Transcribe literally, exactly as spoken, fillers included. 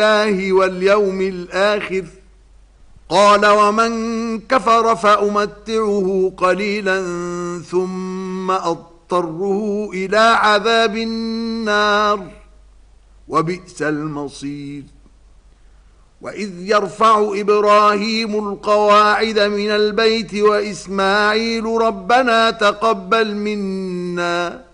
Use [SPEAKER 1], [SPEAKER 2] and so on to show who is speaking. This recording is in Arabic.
[SPEAKER 1] بالله واليوم الآخر قال ومن كفر فأمتعه قليلا ثم أضطره إلى عذاب النار وبئس المصير. وإذ يرفع إبراهيم القواعد من البيت وإسماعيل ربنا تقبل منا